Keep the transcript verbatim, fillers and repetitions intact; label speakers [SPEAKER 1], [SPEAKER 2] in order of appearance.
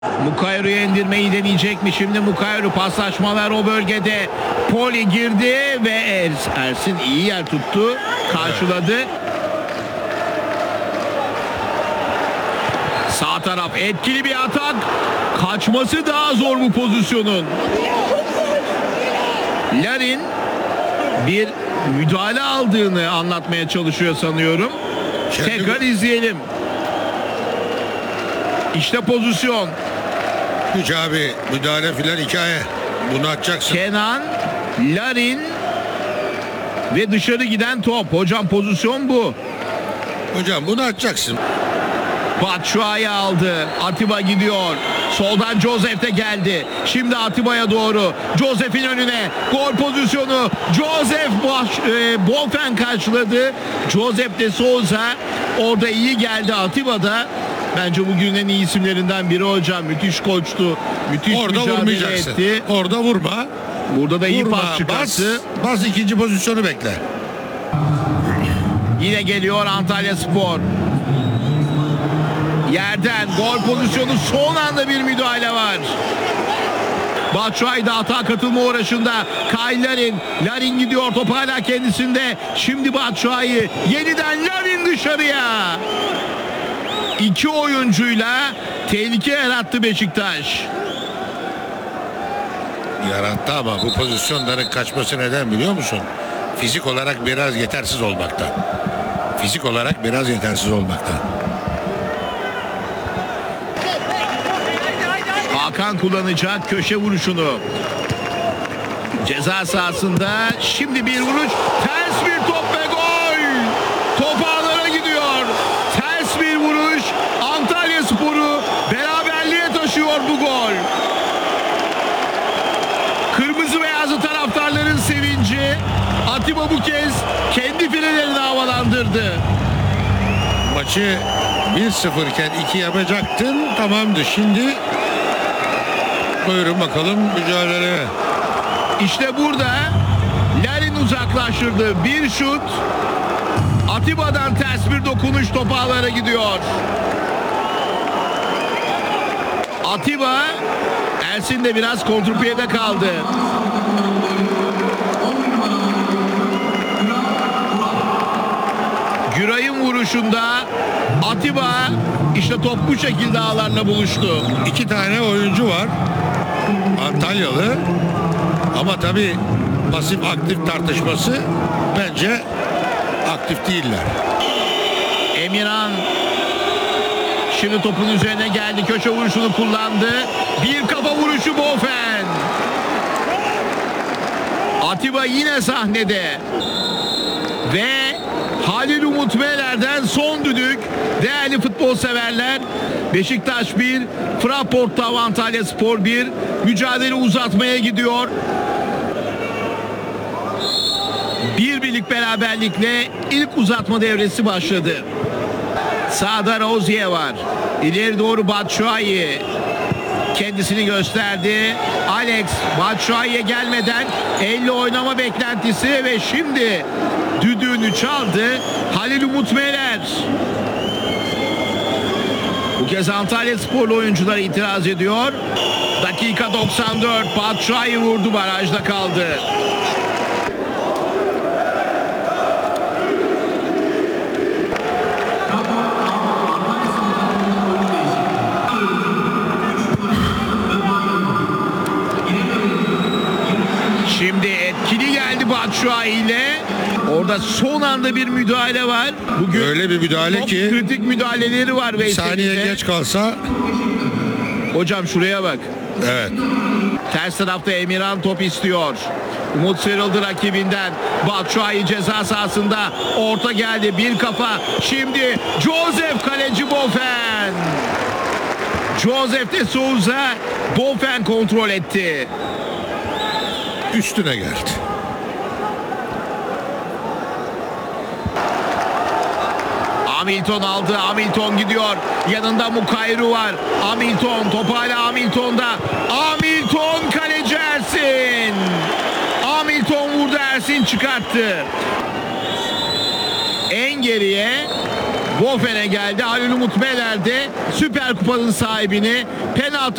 [SPEAKER 1] Mukayru'ya indirmeyi deneyecek mi şimdi? Mukayru paslaşmalar o bölgede. Poli girdi ve Er- Ersin iyi yer tuttu. Karşıladı. Sağ taraf etkili bir atak. Kaçması daha zor bu pozisyonun. Larin bir müdahale aldığını anlatmaya çalışıyor sanıyorum. Tekrar izleyelim. İşte pozisyon.
[SPEAKER 2] Hiç abi müdahale filan hikaye. Bunu atacaksın.
[SPEAKER 1] Kenan, Larin ve dışarı giden top. Hocam pozisyon bu.
[SPEAKER 2] Hocam bunu atacaksın.
[SPEAKER 1] Batshuayi aldı. Atiba gidiyor. Soldan Joseph de geldi. Şimdi Atiba'ya doğru. Joseph'in önüne. Gol pozisyonu. Joseph baş, e, Bofen karşıladı. Joseph de Souza orada iyi geldi. Atiba da bence bugünün en iyi isimlerinden biri hocam. Müthiş koçtu. Müthiş
[SPEAKER 2] Orada
[SPEAKER 1] mücadele
[SPEAKER 2] vurmayacaksın.
[SPEAKER 1] etti.
[SPEAKER 2] Orada vurma.
[SPEAKER 1] Burada da iyi
[SPEAKER 2] Vurma.
[SPEAKER 1] pas
[SPEAKER 2] Bas,
[SPEAKER 1] çıkarttı.
[SPEAKER 2] bas ikinci pozisyonu bekle.
[SPEAKER 1] Yine geliyor Antalya Spor. Yerden gol pozisyonu, son anda bir müdahale var. Batshuayi da hata katılma uğraşında. Kyle Larin. Larin gidiyor, top hala kendisinde. Şimdi Batshuayi. Yeniden Larin dışarıya. İki oyuncuyla tehlike yarattı Beşiktaş.
[SPEAKER 2] Yarattı ama bu pozisyonların kaçması neden biliyor musun? Fizik olarak biraz yetersiz olmaktan. Fizik olarak biraz yetersiz olmaktan.
[SPEAKER 1] Hakan kullanacak köşe vuruşunu. Ceza sahasında şimdi bir vuruş. Ters bir top ve gol. Top ağlara gidiyor. Ters bir vuruş. Antalya Sporu beraberliğe taşıyor bu gol. Kırmızı beyazlı taraftarların sevinci. Atiba bu kez kendi filelerini havalandırdı.
[SPEAKER 2] Maçı bir sıfır iken iki yapacaktın. Tamamdı. Şimdi buyurun bakalım mücadele.
[SPEAKER 1] İşte burada Larin uzaklaştırdı. Bir şut. Atiba'dan ters bir dokunuş, top ağlara gidiyor. Atiba, Ersin de biraz kontrpiyede kaldı. Güray'ın vuruşunda Atiba, işte top bu şekilde ağlarla buluştu.
[SPEAKER 2] İki tane oyuncu var. Antalyalı. Ama tabii pasif aktif tartışması bence aktif değiller.
[SPEAKER 1] Emirhan şimdi topun üzerine geldi. Köşe vuruşunu kullandı. Bir kafa vuruşu Bofen. Atiba yine sahnede. Ve Halil Umut Meler'den son düdük. Değerli futbol severler, Beşiktaş bir, Fraport'ta Antalya Spor bir. Mücadele uzatmaya gidiyor. Bir birlik beraberlikle ilk uzatma devresi başladı. Sağda Rozier var. İleri doğru Batshuayi kendisini gösterdi. Alex Batshuayi'ye gelmeden elle oynama beklentisi ve şimdi düdüğünü çaldı Halil Umut Meler. Bu kez Antalya Sporlu oyuncular itiraz ediyor. Dakika doksan dört. Batshuayi vurdu, barajda kaldı. Şimdi etkili geldi Batshuayi ile. Orada son anda bir müdahale var. Bugün
[SPEAKER 2] Öyle bir müdahale
[SPEAKER 1] çok
[SPEAKER 2] ki
[SPEAKER 1] kritik müdahaleleri var
[SPEAKER 2] bir saniye
[SPEAKER 1] Veysel'de.
[SPEAKER 2] geç kalsa.
[SPEAKER 1] Hocam şuraya bak.
[SPEAKER 2] Evet.
[SPEAKER 1] Ters tarafta Emirhan top istiyor. Umut sıyrıldı rakibinden. Batshuayi ceza sahasında. Orta geldi. Bir kafa. Şimdi Joseph, kaleci Bofen. Joseph de Souza. Bofen kontrol etti.
[SPEAKER 2] Üstüne geldi.
[SPEAKER 1] Hamilton aldı. Hamilton gidiyor. Yanında Mukayru var. Hamilton, top hala Hamilton'da. Hamilton, kaleci Ersin. Hamilton vurdu, Ersin çıkarttı. En geriye Bofer'e geldi. Halil Umut Meler de Süper Kupa'nın sahibini penaltı